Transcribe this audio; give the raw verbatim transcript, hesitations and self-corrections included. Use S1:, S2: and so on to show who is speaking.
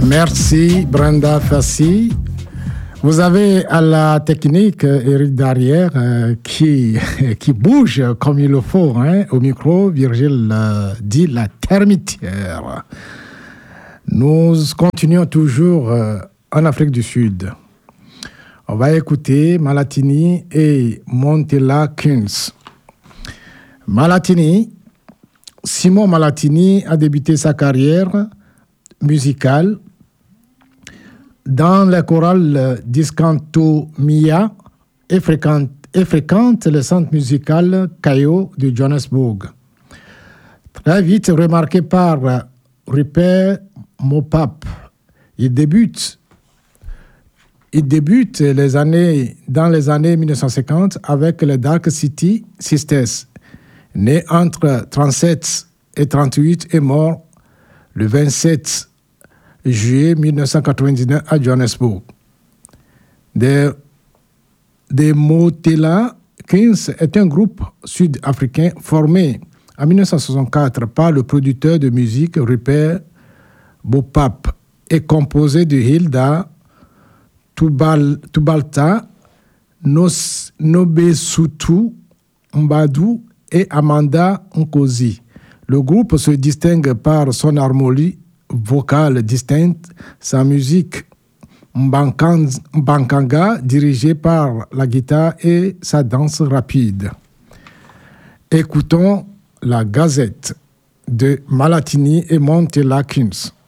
S1: Merci Brenda Fassi. Vous avez à la technique Eric Darrière euh, qui, qui bouge comme il le faut. Hein. Au micro, Virgile euh, dit la termitière. Nous continuons toujours euh, en Afrique du Sud. On va écouter Malatini et Montella Kuns. Malatini, Simon Malatini a débuté sa carrière musicale dans les chorales d'Iscanto Mia et fréquente, et fréquente le centre musical Cayo de Johannesburg. Très vite remarqué par Rupert Mopap, il débute, il débute les années, dans les années mille neuf cent cinquante avec les Dark City Sisters, né entre trente-sept et trente-huit et mort le vingt-sept juillet mille neuf cent quatre-vingt-dix-neuf à Johannesburg. Des, des Montella Kuns est un groupe sud-africain formé en mille neuf cent soixante-quatre par le producteur de musique Rupert Mopap et composé de Hilda Tubal, Tubalta, Nos, Nobesutu Mbadu et Amanda Nkosi. Le groupe se distingue par son harmonie vocale distincte, sa musique Mbankanga dirigée par la guitare et sa danse rapide. Écoutons la Gazette de Malatini et Montella Kuns.